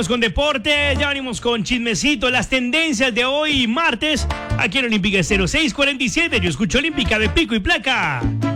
venimos con deporte, ya venimos con chismecito, las tendencias de hoy, martes, aquí en Olímpica 0647. Yo escucho Olímpica de Pico y Placa.